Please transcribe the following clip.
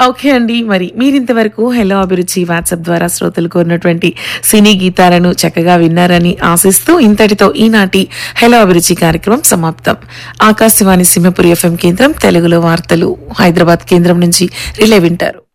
Okay అండి. మరి మీరింతవరకు హలో అభిరుచి వాట్సాప్ ద్వారా శ్రోతలు కోరినటువంటి సినీ గీతాలను చక్కగా విన్నారని ఆశిస్తూ ఇంతటితో ఈనాటి హలో అభిరుచి కార్యక్రమం సమాప్తం. ఆకాశవాణి సింహపురి ఎఫ్ఎం కేంద్రం తెలుగులో వార్తలు హైదరాబాద్ కేంద్రం నుంచి రిలే వింటారు.